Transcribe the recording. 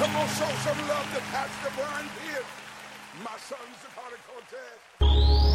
Come on, show some love to Pastor Brian Pierce. My son's Carter Cortez.